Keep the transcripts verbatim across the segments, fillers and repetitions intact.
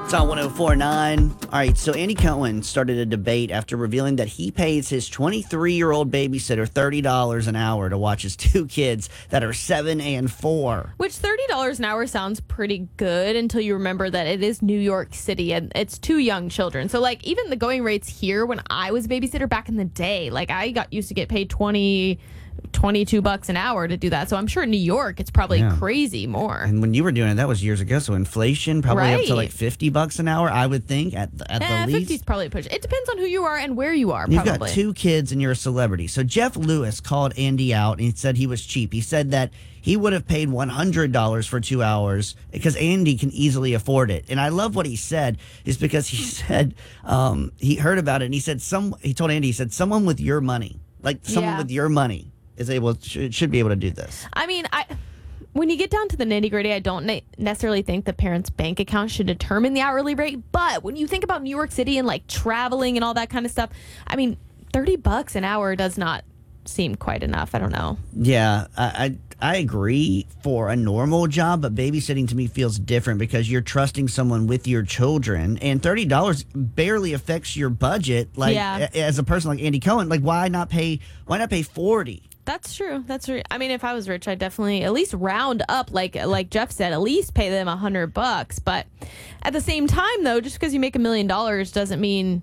It's on one oh four point nine. All right, so Andy Cohen started a debate after revealing that he pays his twenty-three-year-old babysitter thirty dollars an hour to watch his two kids that are seven and four. Which thirty dollars an hour sounds pretty good until you remember that it is New York City and it's two young children. So, like, even the going rates here when I was a babysitter back in the day, like, I got used to get paid twenty twenty-two bucks an hour to do that. So I'm sure in New York it's probably Yeah. crazy more. And when you were doing it, that was years ago. So inflation probably up to Right. like fifty bucks an hour, I would think, at the, at Eh, the least. fifty's probably a push. It depends on who you are and where you are, You've probably. got two kids and you're a celebrity. So Jeff Lewis called Andy out and he said he was cheap. He said that he would have paid one hundred dollars for two hours because Andy can easily afford it. And I love what he said is because he said um, he heard about it and he said some. He told Andy, he said, someone with your money, like someone Yeah. with your money is able should, should be able to do this. I mean, I when you get down to the nitty gritty, I don't ne- necessarily think the parent's bank account should determine the hourly rate. But when you think about New York City and like traveling and all that kind of stuff, I mean, thirty bucks an hour does not seem quite enough. I don't know. Yeah, I, I I agree for a normal job, but babysitting to me feels different because you're trusting someone with your children, and thirty dollars barely affects your budget. Like Yeah. a- as a person like Andy Cohen, like why not pay? Why not pay forty? That's true. That's true. I mean, if I was rich, I'd definitely at least round up, like like Jeff said, at least pay them a hundred bucks. But at the same time, though, just because you make a million dollars doesn't mean,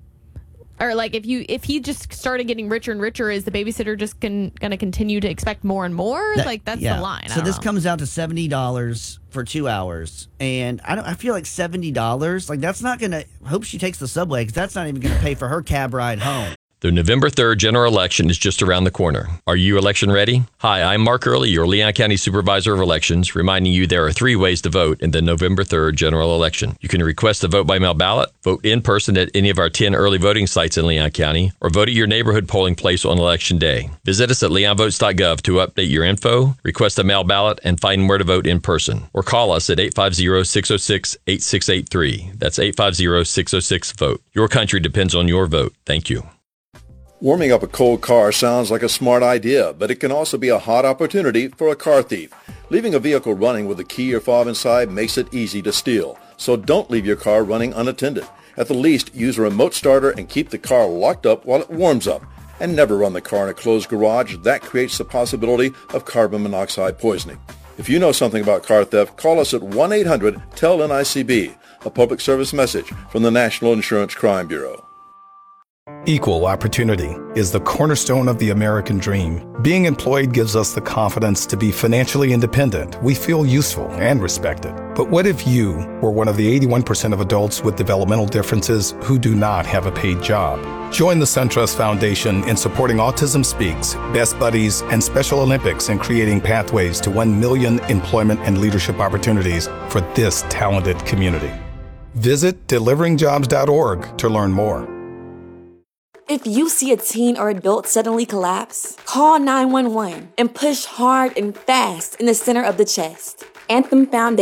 or like if you if he just started getting richer and richer, is the babysitter just can, gonna continue to expect more and more? That- like that's yeah. the line. I So don't this know. comes out to seventy dollars for two hours, and I don't. I feel like seventy dollars, like that's not gonna. Hope she takes the subway because that's not even gonna pay for her cab ride home. The November third general election is just around the corner. Are you election ready? Hi, I'm Mark Early, your Leon County Supervisor of Elections, reminding you there are three ways to vote in the November third general election. You can request a vote-by-mail ballot, vote in person at any of our ten early voting sites in Leon County, or vote at your neighborhood polling place on Election Day. Visit us at leon votes dot gov to update your info, request a mail ballot, and find where to vote in person. Or call us at eight five zero, six zero six, eight six eight three. That's eight five zero, six zero six, VOTE. Your country depends on your vote. Thank you. Warming up a cold car sounds like a smart idea, but it can also be a hot opportunity for a car thief. Leaving a vehicle running with a key or fob inside makes it easy to steal. So don't leave your car running unattended. At the least, use a remote starter and keep the car locked up while it warms up. And never run the car in a closed garage. That creates the possibility of carbon monoxide poisoning. If you know something about car theft, call us at one eight hundred T E L N I C B, a public service message from the National Insurance Crime Bureau. Equal opportunity is the cornerstone of the American dream. Being employed gives us the confidence to be financially independent. We feel useful and respected. But what if you were one of the eighty-one percent of adults with developmental differences who do not have a paid job? Join the SunTrust Foundation in supporting Autism Speaks, Best Buddies, and Special Olympics in creating pathways to one million employment and leadership opportunities for this talented community. Visit delivering jobs dot org to learn more. If you see a teen or adult suddenly collapse, call nine one one and push hard and fast in the center of the chest. Anthem Foundation